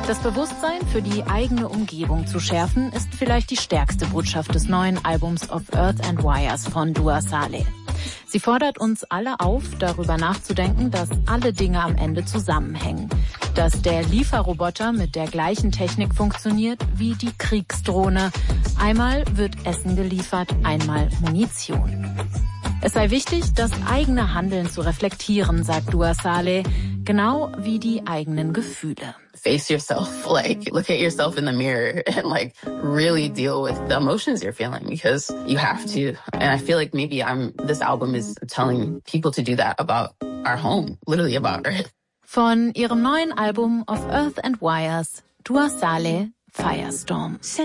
Das Bewusstsein für die eigene Umgebung zu schärfen, ist vielleicht die stärkste Botschaft des neuen Albums Of Earth and Wires von Dua Saleh. Sie fordert uns alle auf, darüber nachzudenken, dass alle Dinge am Ende zusammenhängen. Dass der Lieferroboter mit der gleichen Technik funktioniert wie die Kriegsdrohne. Einmal wird Essen geliefert, einmal Munition. Es sei wichtig, das eigene Handeln zu reflektieren, sagt Dua Saleh, genau wie die eigenen Gefühle. Face yourself, look at yourself in the mirror and really deal with the emotions you're feeling because you have to. And I feel like maybe this album is telling people to do that about our home, literally about Earth. Von ihrem neuen Album Of Earth and Wires, Dua Saleh, Firestorm.